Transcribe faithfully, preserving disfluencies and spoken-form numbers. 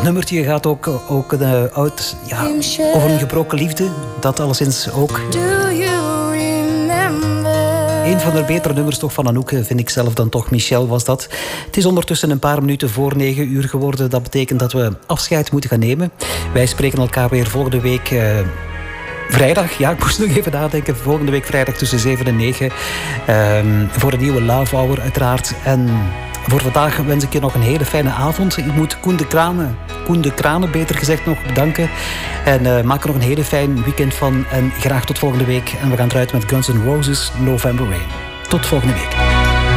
Het nummertje gaat ook, ook uh, uit, ja, over een gebroken liefde. Dat alleszins ook. Een van de betere nummers toch van Anouk vind ik zelf dan toch. Michel was dat. Het is ondertussen een paar minuten voor negen uur geworden. Dat betekent dat we afscheid moeten gaan nemen. Wij spreken elkaar weer volgende week... Uh, Vrijdag, ja, ik moest nog even nadenken. Volgende week vrijdag tussen zeven en negen. Um, voor een nieuwe Love Hour uiteraard. En voor vandaag wens ik je nog een hele fijne avond. Ik moet Koen de Kranen, Koen de Kranen beter gezegd nog bedanken. En uh, maak er nog een hele fijn weekend van. En graag tot volgende week. En we gaan eruit met Guns N' Roses, November Rain. Tot volgende week.